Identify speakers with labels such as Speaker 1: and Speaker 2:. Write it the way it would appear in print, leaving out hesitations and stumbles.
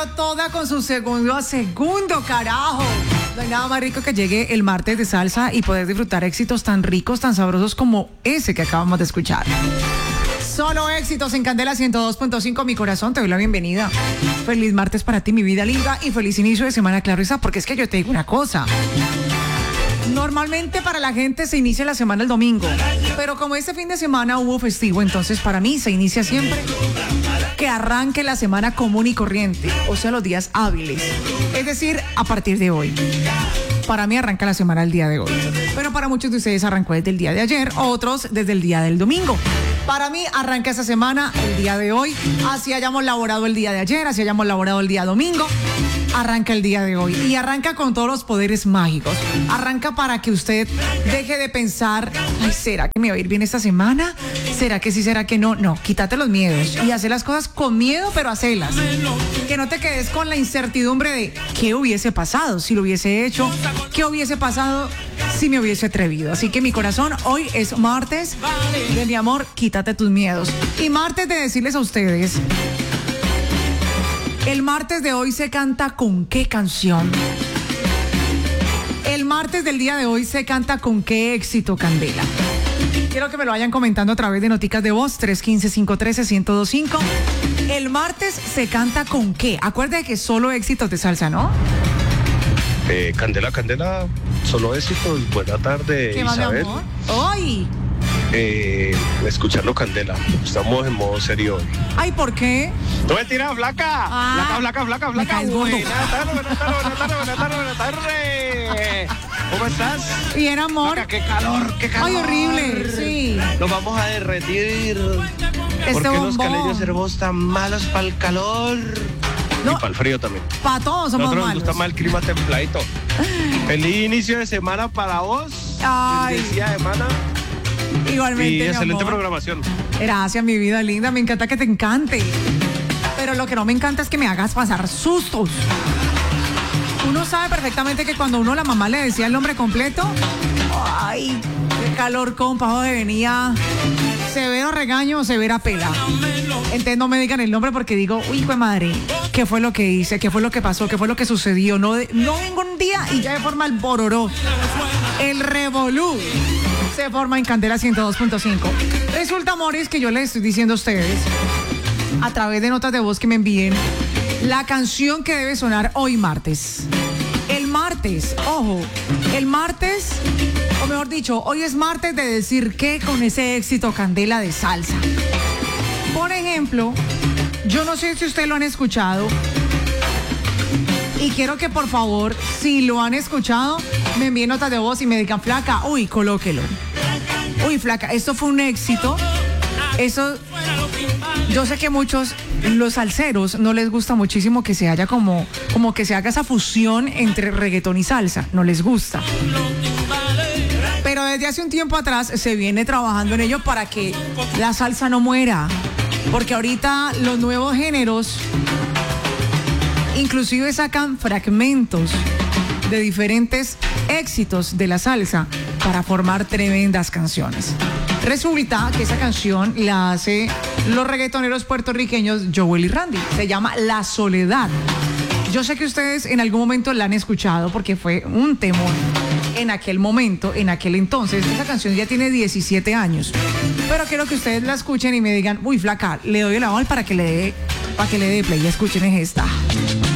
Speaker 1: dándolo toda con su segundo a segundo, carajo. No hay nada más rico que llegue el martes de salsa y poder disfrutar éxitos tan ricos, tan sabrosos como ese que acabamos de escuchar. Solo éxitos en Candela 102.5, mi corazón, te doy la bienvenida. Feliz martes para ti, mi vida linda, y feliz inicio de semana, Clarisa, porque es que yo te digo una cosa. Normalmente para la gente se inicia la semana el domingo, pero como este fin de semana hubo festivo, entonces para mí se inicia siempre que arranque la semana común y corriente, o sea, los días hábiles. Es decir, a partir de hoy. Para mí arranca la semana el día de hoy. Pero para muchos de ustedes arrancó desde el día de ayer, otros desde el día del domingo. Para mí arranca esa semana el día de hoy. Así hayamos laborado el día de ayer, así hayamos laborado el día domingo. Arranca el día de hoy y arranca con todos los poderes mágicos. Arranca para que usted deje de pensar, ay, ¿será que me va a ir bien esta semana? ¿Será que sí, será que no? No, quítate los miedos y hacer las cosas con miedo, pero hacelas. Que no te quedes con la incertidumbre de qué hubiese pasado si lo hubiese hecho, qué hubiese pasado si me hubiese atrevido. Así que mi corazón, hoy es martes de mi amor, quítate tus miedos. Y martes de decirles a ustedes, el martes de hoy se canta con qué canción. El martes del día de hoy se canta con qué éxito, Candela. Quiero que me lo vayan comentando a través de noticas de voz 315-513-1025. El martes se canta con qué. Acuérdate que solo éxitos de salsa, ¿no?
Speaker 2: Candela, solo éxitos. Buena tarde,
Speaker 1: ¿Qué más,
Speaker 2: Isabel.
Speaker 1: mi amor? ¡Hoy!
Speaker 2: Escuchando Candela. Estamos en modo serio hoy.
Speaker 1: Ay, ¿por qué?
Speaker 2: ¡No me tiras, flaca!
Speaker 1: Ah,
Speaker 2: ¡Flaca!
Speaker 1: me caes gordo.
Speaker 2: Buenas tardes. ¿Cómo estás?
Speaker 1: Bien, amor.
Speaker 2: Flaca, ¡qué calor!
Speaker 1: Ay, horrible, sí.
Speaker 2: Nos vamos a derretir.
Speaker 1: Este
Speaker 2: ¿Por qué los
Speaker 1: bombón.
Speaker 2: caleños seremos tan malos para el calor?
Speaker 1: No.
Speaker 2: Y para el frío también.
Speaker 1: Para todos somos
Speaker 2: Nosotros nos
Speaker 1: malos.
Speaker 2: gusta más el clima templadito. Feliz inicio de semana para vos.
Speaker 1: Ay.
Speaker 2: Feliz día de semana.
Speaker 1: Igualmente,
Speaker 2: Y
Speaker 1: mi
Speaker 2: excelente
Speaker 1: amor.
Speaker 2: programación.
Speaker 1: Gracias, mi vida linda. Me encanta que te encante. Pero lo que no me encanta es que me hagas pasar sustos. Uno sabe perfectamente que cuando uno la mamá le decía el nombre completo, ay, qué calor, compa, hoy venía severo regaño, severa pela. Entonces no me digan el nombre porque digo, uy, hijo de madre, ¿qué fue lo que hice? ¿Qué fue lo que pasó? ¿Qué fue lo que sucedió? No vengo un día y ya de forma el bororó. El revolú se forma en Candela 102.5. Resulta, amores, que yo les estoy diciendo a ustedes, a través de notas de voz que me envíen, la canción que debe sonar hoy martes. El martes, ojo, el martes, o mejor dicho, hoy es martes de decir qué con ese éxito Candela de salsa. Por ejemplo, yo no sé si ustedes lo han escuchado y quiero que por favor, si lo han escuchado, me envíen notas de voz y me digan, flaca, uy, colóquelo. Uy, flaca, esto fue un éxito. Eso, yo sé que muchos, los salseros, no les gusta muchísimo que se haya como que se haga esa fusión entre reggaetón y salsa. No les gusta. Pero desde hace un tiempo atrás se viene trabajando en ello para que la salsa no muera. Porque ahorita los nuevos géneros inclusive sacan fragmentos de diferentes éxitos de la salsa para formar tremendas canciones. Resulta que esa canción la hace los reggaetoneros puertorriqueños Joel y Randy. Se llama La Soledad. Yo sé que ustedes en algún momento la han escuchado porque fue un temor en aquel momento, en aquel entonces. Esa canción ya tiene 17 años. Pero quiero que ustedes la escuchen y me digan, uy, flaca, le doy el aval para que le dé play. Escuchen esta.